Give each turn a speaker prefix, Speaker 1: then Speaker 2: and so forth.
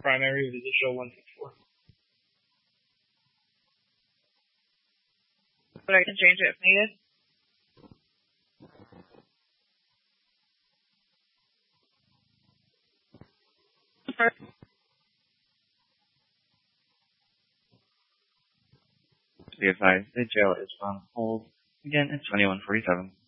Speaker 1: primary, visit show 164.
Speaker 2: But I can change it if needed.
Speaker 3: Be advised, the jail is on hold. Again, it's 2147.